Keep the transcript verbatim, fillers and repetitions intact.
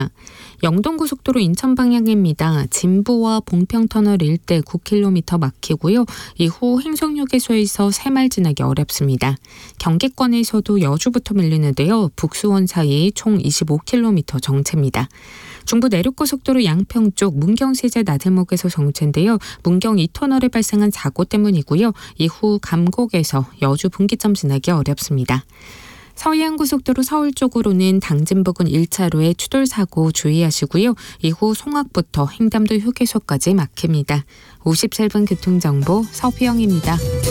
영동고속도로 인천 방향입니다. 진부와 봉평터널 일대 구 킬로미터 막히고요. 이후 행성휴게소에서 새말 지나기 어렵습니다. 경기권에서도 여주부터 밀리는데요. 북수원 사이 총 이십오 킬로미터 정체입니다. 중부 내륙고속도로 양평 쪽 문경세제 나들목에서 정체인데요. 문경 이 터널에 발생한 사고 때문이고요. 이후 감곡에서 여주 분기점 지나기 어렵습니다. 서해안고속도로 서울 쪽으로는 당진 부근 일 차로에 추돌 사고 주의하시고요. 이후 송악부터 횡담도 휴게소까지 막힙니다. 오십칠 분 교통정보 서휘영입니다.